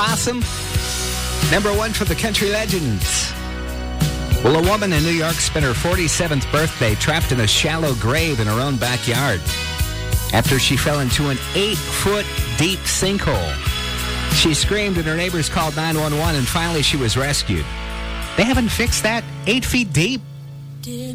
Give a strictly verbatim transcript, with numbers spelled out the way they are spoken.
Possum. Number one for the country legends. Well, a woman in New York spent her forty-seventh birthday trapped in a shallow grave in her own backyard after she fell into an eight-foot deep sinkhole. She screamed and her neighbors called nine one one, and finally she was rescued. They haven't fixed that? Eight feet deep?